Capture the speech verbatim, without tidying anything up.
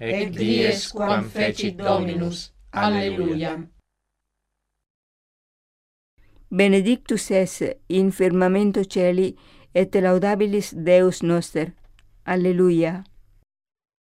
et dies quam fecit Dominus. Alleluia. Benedictus es in firmamento celi et laudabilis Deus noster. Alleluia.